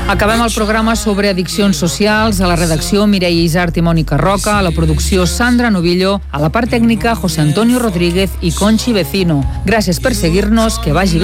Acabem el programa sobre addiccions socials. A la redacció, Mireia Isart i Mònica Roca. A la producció, Sandra Novillo. A la part tècnica, José Antonio Rodríguez i Conchi Vecino. Gràcies per seguir-nos, que vagi bé